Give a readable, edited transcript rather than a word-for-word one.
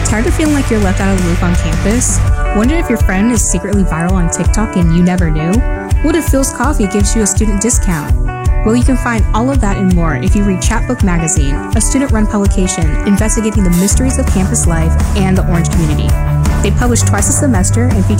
Tired of feeling like you're left out of the loop on campus? Wonder if your friend is secretly viral on TikTok and you never knew? What if Phil's Coffee gives you a student discount? Well, you can find all of that and more if you read Chapbook Magazine, a student-run publication investigating the mysteries of campus life and the Orange community. They publish twice a semester and feature